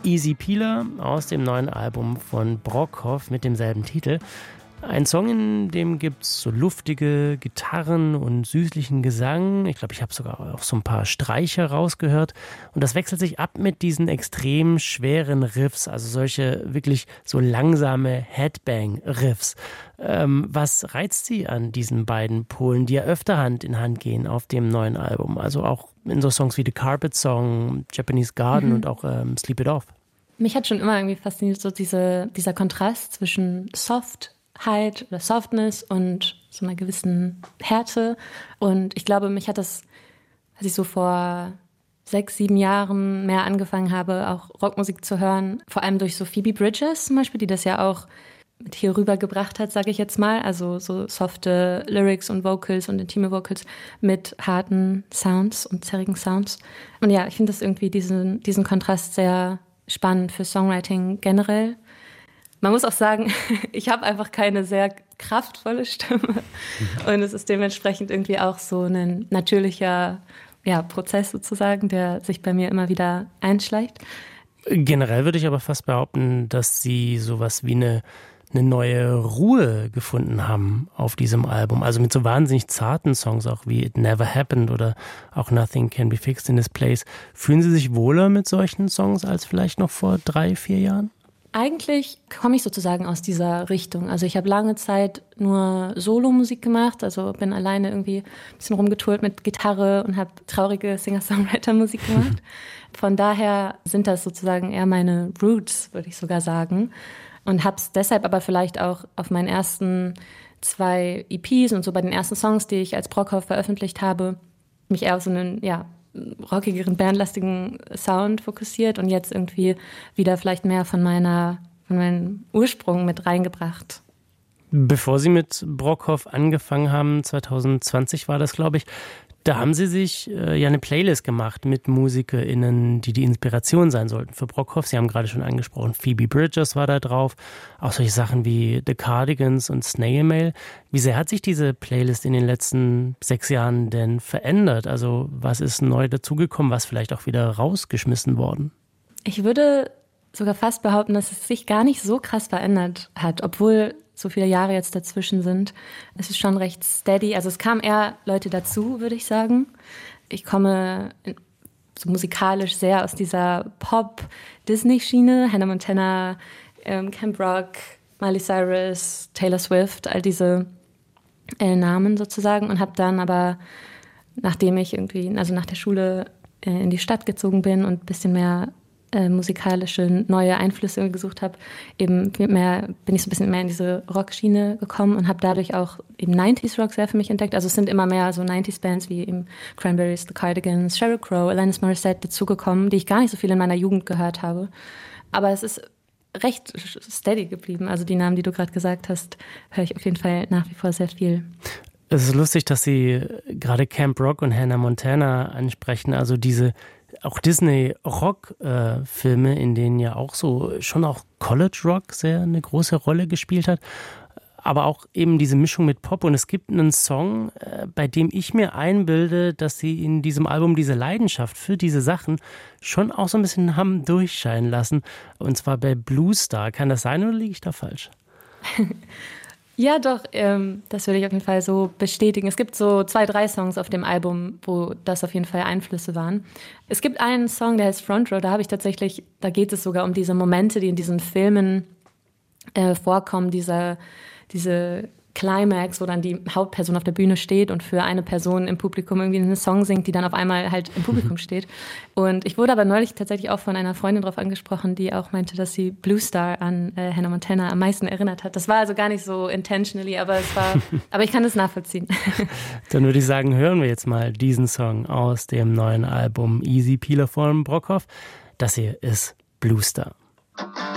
Easy Peeler aus dem neuen Album von Brockhoff mit demselben Titel. Ein Song, in dem gibt es so luftige Gitarren und süßlichen Gesang. Ich glaube, ich habe sogar auch so ein paar Streicher rausgehört. Und das wechselt sich ab mit diesen extrem schweren Riffs, also solche wirklich so langsame Headbang-Riffs. Was reizt Sie an diesen beiden Polen, die ja öfter Hand in Hand gehen auf dem neuen Album? Also auch in so Songs wie The Carpet Song, Japanese Garden und auch Sleep It Off. Mich hat schon immer irgendwie fasziniert, so dieser Kontrast zwischen Softheit oder Softness und so einer gewissen Härte. Und ich glaube, mich hat das, als ich so vor 6, 7 Jahren mehr angefangen habe, auch Rockmusik zu hören, vor allem durch so Phoebe Bridgers zum Beispiel, die das ja auch mit hier rübergebracht hat, sage ich jetzt mal. Also so softe Lyrics und Vocals und intime Vocals mit harten Sounds und zerrigen Sounds. Und ja, ich finde das irgendwie diesen Kontrast sehr spannend für Songwriting generell. Man muss auch sagen, ich habe einfach keine sehr kraftvolle Stimme. Und es ist dementsprechend irgendwie auch so ein natürlicher Prozess sozusagen, der sich bei mir immer wieder einschleicht. Generell würde ich aber fast behaupten, dass Sie sowas wie eine neue Ruhe gefunden haben auf diesem Album. Also mit so wahnsinnig zarten Songs, auch wie It Never Happened oder auch Nothing Can Be Fixed in This Place. Fühlen Sie sich wohler mit solchen Songs als vielleicht noch vor 3, 4 Jahren? Eigentlich komme ich sozusagen aus dieser Richtung. Also ich habe lange Zeit nur Solo-Musik gemacht, also bin alleine irgendwie ein bisschen rumgetourt mit Gitarre und habe traurige Singer-Songwriter-Musik gemacht. Von daher sind das sozusagen eher meine Roots, würde ich sogar sagen. Und habe es deshalb aber vielleicht auch auf meinen ersten 2 EPs und so bei den ersten Songs, die ich als Brockhoff veröffentlicht habe, mich eher auf so einen, rockigeren, bandlastigen Sound fokussiert und jetzt irgendwie wieder vielleicht mehr von meinem Ursprung mit reingebracht. Bevor Sie mit Brockhoff angefangen haben, 2020 war das, glaube ich, da haben Sie sich eine Playlist gemacht mit MusikerInnen, die Inspiration sein sollten für Brockhoff. Sie haben gerade schon angesprochen, Phoebe Bridgers war da drauf, auch solche Sachen wie The Cardigans und Snail Mail. Wie sehr hat sich diese Playlist in den letzten 6 Jahren denn verändert? Also was ist neu dazugekommen, was vielleicht auch wieder rausgeschmissen worden? Ich würde sogar fast behaupten, dass es sich gar nicht so krass verändert hat, obwohl so viele Jahre jetzt dazwischen sind. Es ist schon recht steady. Also es kamen eher Leute dazu, würde ich sagen. Ich komme so musikalisch sehr aus dieser Pop-Disney-Schiene. Hannah Montana, Camp Rock, Miley Cyrus, Taylor Swift, all diese Namen sozusagen. Und habe dann aber, nachdem ich nach der Schule in die Stadt gezogen bin und ein bisschen mehr musikalische neue Einflüsse gesucht habe, bin ich so ein bisschen mehr in diese Rockschiene gekommen und habe dadurch auch eben 90s Rock sehr für mich entdeckt. Also es sind immer mehr so 90s Bands wie eben Cranberries, The Cardigans, Sheryl Crow, Alanis Morissette dazugekommen, die ich gar nicht so viel in meiner Jugend gehört habe. Aber es ist recht steady geblieben. Also die Namen, die du gerade gesagt hast, höre ich auf jeden Fall nach wie vor sehr viel. Es ist lustig, dass Sie gerade Camp Rock und Hannah Montana ansprechen, also diese auch Disney-Rock-Filme, in denen ja auch so schon auch College-Rock sehr eine große Rolle gespielt hat, aber auch eben diese Mischung mit Pop. Und es gibt einen Song, bei dem ich mir einbilde, dass Sie in diesem Album diese Leidenschaft für diese Sachen schon auch so ein bisschen haben durchscheinen lassen, und zwar bei Blue Star. Kann das sein oder liege ich da falsch? Ja, doch, das würde ich auf jeden Fall so bestätigen. Es gibt so 2, 3 Songs auf dem Album, wo das auf jeden Fall Einflüsse waren. Es gibt einen Song, der heißt Front Row, da geht es sogar um diese Momente, die in diesen Filmen vorkommen, diese Climax, wo dann die Hauptperson auf der Bühne steht und für eine Person im Publikum irgendwie einen Song singt, die dann auf einmal halt im Publikum steht. Und ich wurde aber neulich tatsächlich auch von einer Freundin drauf angesprochen, die auch meinte, dass sie Blue Star an Hannah Montana am meisten erinnert hat. Das war also gar nicht so intentionally, aber ich kann das nachvollziehen. Dann würde ich sagen, hören wir jetzt mal diesen Song aus dem neuen Album Easy Peeler von Brockhoff. Das hier ist Blue Star.